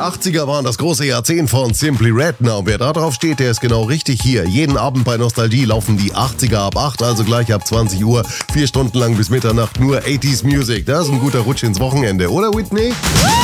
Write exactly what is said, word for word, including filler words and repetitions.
achtziger waren das große Jahrzehnt von Simply Red. Na, und wer da drauf steht, der ist genau richtig hier. Jeden Abend bei Nostalgie laufen die achtziger ab acht, also gleich ab zwanzig Uhr. Vier Stunden lang bis Mitternacht nur achtziger Music. Das ist ein guter Rutsch ins Wochenende, oder Whitney?